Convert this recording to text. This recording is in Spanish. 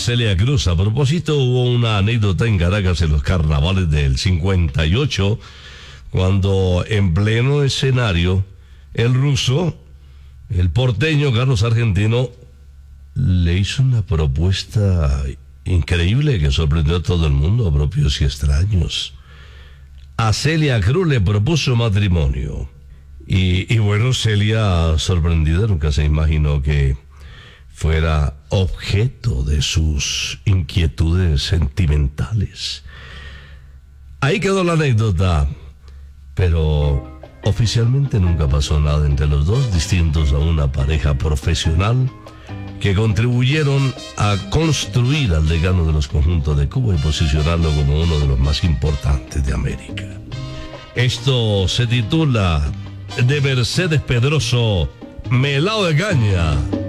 Celia Cruz. A propósito, hubo una anécdota en Caracas en los carnavales del 58, cuando en pleno escenario, el ruso, el porteño Carlos Argentino, le hizo una propuesta increíble que sorprendió a todo el mundo, a propios y extraños. A Celia Cruz le propuso matrimonio. Y bueno, Celia, sorprendida, nunca se imaginó que fuera objeto de sus inquietudes sentimentales. Ahí quedó la anécdota, pero oficialmente nunca pasó nada entre los dos, distintos a una pareja profesional que contribuyeron a construir al decano de los conjuntos de Cuba y posicionarlo como uno de los más importantes de América. Esto se titula de Mercedes Pedroso, Melao de Caña.